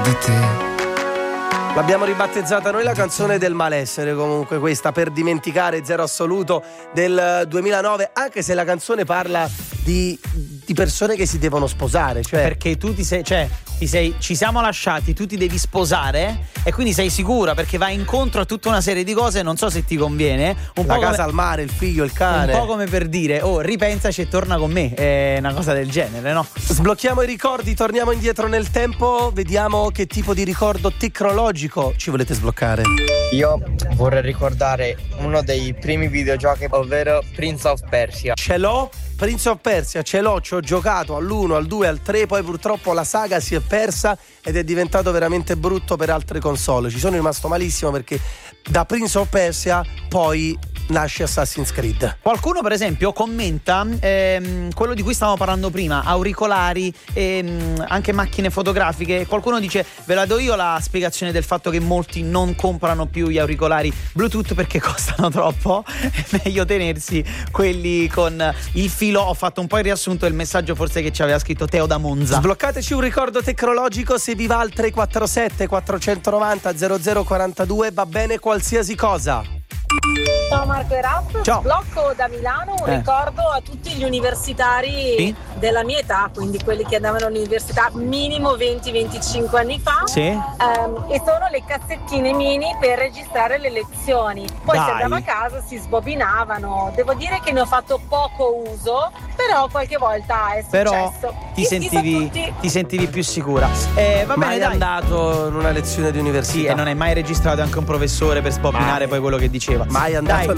di te. L'abbiamo ribattezzata noi la canzone del malessere, comunque questa, per dimenticare, Zero Assoluto del 2009, anche se la canzone parla di persone che si devono sposare, cioè perché tu ci siamo lasciati, tu ti devi sposare e quindi sei sicura perché vai incontro a tutta una serie di cose, non so se ti conviene, la casa al mare, il figlio, il cane, un po' come per dire ripensaci e torna con me, è una cosa del genere, no? Sblocchiamo i ricordi, torniamo indietro nel tempo, vediamo che tipo di ricordo tecnologico ci volete sbloccare. Io vorrei ricordare uno dei primi videogiochi, ovvero Prince of Persia. Ce l'ho, Prince of Persia, ce l'ho, ci ho giocato all'1, al 2, al 3, poi purtroppo la saga si è persa ed è diventato veramente brutto per altre console. Ci sono rimasto malissimo perché da Prince of Persia poi nasce Assassin's Creed. Qualcuno per esempio commenta quello di cui stavamo parlando prima, auricolari, anche macchine fotografiche. Qualcuno dice: ve la do io la spiegazione del fatto che molti non comprano più gli auricolari Bluetooth perché costano troppo, è meglio tenersi quelli con il filo. Ho fatto un po' il riassunto del messaggio forse che ci aveva scritto Teo da Monza. Sbloccateci un ricordo tecnologico, se vi va al 347 490 0042, va bene qualsiasi cosa. Ciao Marco e Raf, Ciao. Sblocco da Milano un ricordo a tutti gli universitari della mia età, quindi quelli che andavano all'università minimo 20-25 anni fa, e sono le cassettine mini per registrare le lezioni. Poi si andava a casa, si sbobinavano. Devo dire che ne ho fatto poco uso, però qualche volta è successo. Però ti sentivi più sicura. Va bene, mai andato in una lezione di università? Sì, e non hai mai registrato anche un professore per sbobinare poi quello che diceva. Mai andato